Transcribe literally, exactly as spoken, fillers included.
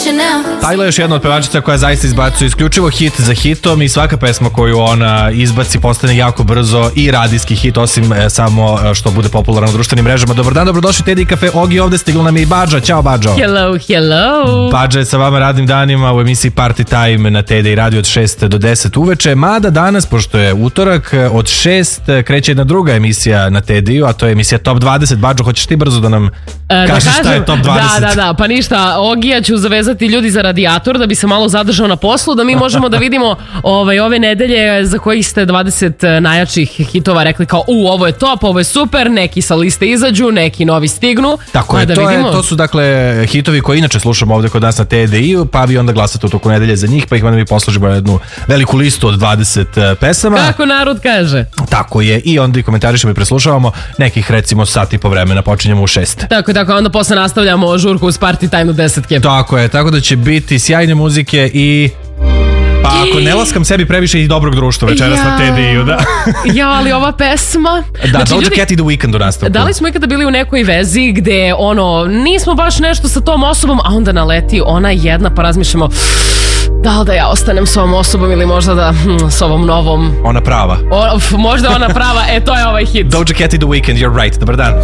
Tyla je još jedna od pevačica koja zaista izbacuje isključivo hit za hitom i svaka pesma koju ona izbaci postane jako brzo i radijski hit, osim e, samo e, što bude popularno na društvenim mrežama. Dobar dan, dobrodošli Teddy Cafe, Ogi ovde, stigla nam je i Badža. Ćao Badžo. Hello, hello. Badža je sa vama radnim danima u emisiji Party Time na Teddy radio od šest do deset uveče, mada danas, pošto je utorak, od šest kreće jedna druga emisija na Teddy-u, a to je emisija Top dvadeset. Badžo, hoćeš ti brzo da nam e, kažeš da šta je Top dvadeset? Da, da, da, pa ništa, Ogija ću zavezati ljudi za radijator da bi se malo zadržao na poslu, da mi možemo da vidimo ovaj, ove nedelje za kojih ste dvadeset najjačih hitova rekli kao u, ovo je top, ovo je super, neki sa liste izađu, neki novi stignu. Tako je, da to, vidimo. je, to su dakle hitovi koji inače slušamo ovde kod nas na T D I-u, pa vi onda glasate u toku nedelje za njih, pa ih onda mi poslužimo jednu veliku listu od dvadeset pesama. Kako narod kaže. Tako je, i onda i komentarišemo i preslušavamo nekih recimo sat i po vremena, počinjemo u šest. Tako, tako, onda posle nastavljamo žurku uz Party Time u desetke. Tako je, tako da će biti sjajne muzike i... Pa ako ne laskam sebi previše i dobrog društva večeras ja. na T D I-u, da. Ja, ali ova pesma... Da, znači, Doja Cat i The Weeknd u nastavku. Da li smo ikada bili u nekoj vezi gde, ono, nismo baš nešto sa tom osobom, a onda naleti ona jedna, pa razmišljamo da li da ja ostanem s ovom osobom ili možda da hm, s ovom novom... Ona prava. O, možda ona prava, e, to je ovaj hit. Doja Cat i The Weeknd, you're right. Dobar dan.